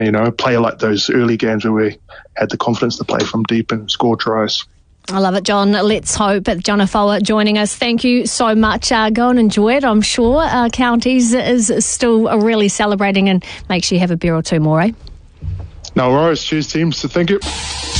a player like those early games where we had the confidence to play from deep and score tries. I love it, John. Let's hope. John Afoa joining us. Thank you so much. Go and enjoy it. I'm sure Counties is still really celebrating, and make sure you have a beer or two more, eh? No worries. Cheers, team. So thank you.